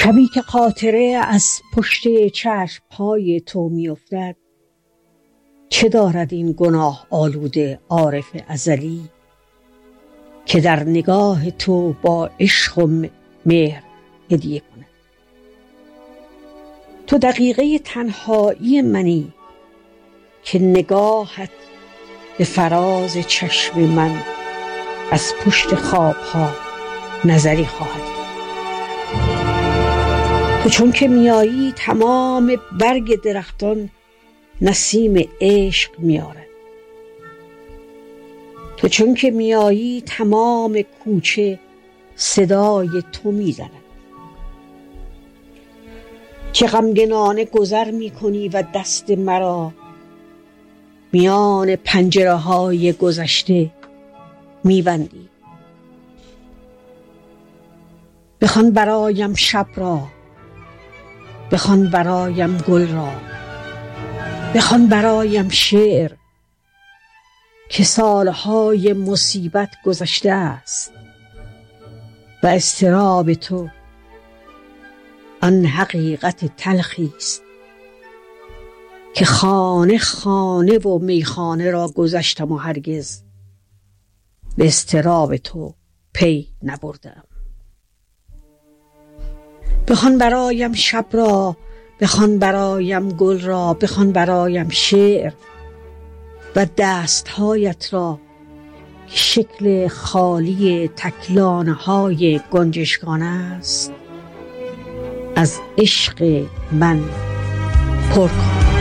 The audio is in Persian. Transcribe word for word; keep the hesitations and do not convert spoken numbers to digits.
شبی که قاطره از پشت چشم‌های تو می‌افتد، چه دارد این گناه آلوده عارف ازلی که در نگاه تو با عشق و مهر هدیه کند؟ تو دقیقه تنهایی منی که نگاهت به فراز چشم من از پشت خوابها نظری خواهد کرد. تو چون که میایی تمام برگ درختان نسیم عشق میارد. تو چون که میایی تمام کوچه صدای تو میزند. چه غمگنانه گذر میکنی و دست مرا میان پنجره های گذشته میبندی. بخوان برایم شب را، بخوان برایم گل را، بخوان برایم شعر که سالهای مصیبت گذشته است و اضطراب تو آن حقیقت تلخی است که خانه خانه و میخانه را گذشتم و هرگز به اضطراب تو پی نبردم. بخوان برایم شب را، بخوان برایم گل را، بخوان برایم شعر و دستهایت را که شکل خالی تکلانه های گنجشکانه است از عشق من پر کن.